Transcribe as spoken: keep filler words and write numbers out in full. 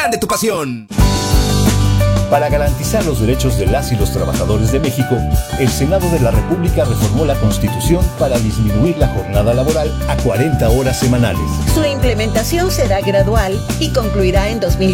grande tu pasión. Para garantizar los derechos de las y los trabajadores de México, el Senado de la República reformó la Constitución para disminuir la jornada laboral a cuarenta horas semanales. Su implementación será gradual y concluirá en dos mil